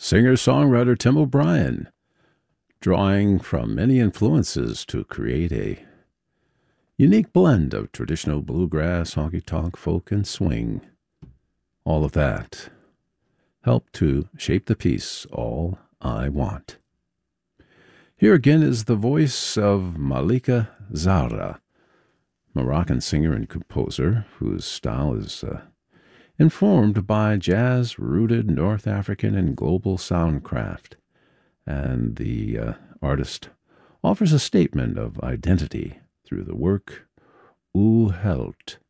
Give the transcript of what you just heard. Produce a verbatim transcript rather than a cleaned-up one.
Singer-songwriter Tim O'Brien, drawing from many influences to create a unique blend of traditional bluegrass, honky-tonk, folk, and swing. All of that helped to shape the piece, All I Want. Here again is the voice of Malika Zahra, Moroccan singer and composer whose style is uh, informed by jazz-rooted North African and global soundcraft. And the uh, artist offers a statement of identity through the work U Helt,